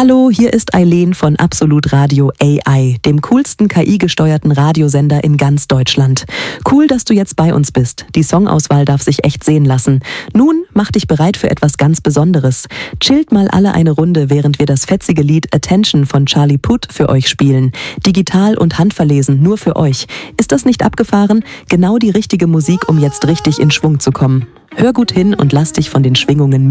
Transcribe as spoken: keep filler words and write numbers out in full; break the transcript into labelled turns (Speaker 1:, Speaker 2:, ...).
Speaker 1: Hallo, hier ist Eileen von Absolut Radio A I, dem coolsten K I-gesteuerten Radiosender in ganz Deutschland. Cool, dass du jetzt bei uns bist. Die Songauswahl darf sich echt sehen lassen. Nun, mach dich bereit für etwas ganz Besonderes. Chillt mal alle eine Runde, während wir das fetzige Lied Attention von Charlie Puth für euch spielen. Digital und handverlesen, nur für euch. Ist das nicht abgefahren? Genau die richtige Musik, um jetzt richtig in Schwung zu kommen. Hör gut hin und lass dich von den Schwingungen mit